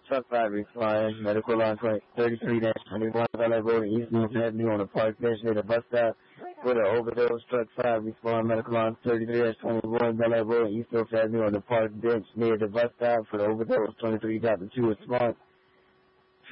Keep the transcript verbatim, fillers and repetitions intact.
Truck five responding. Medical line thirty-three twenty-one Bel-Air Road and East North Avenue on the park bench near the bus stop. For the overdose, Truck five respond. Medical line thirty-three twenty-one Bel-Air Road and East North Avenue on the park bench near the bus stop. For the overdose, twenty-three Doctor two respond.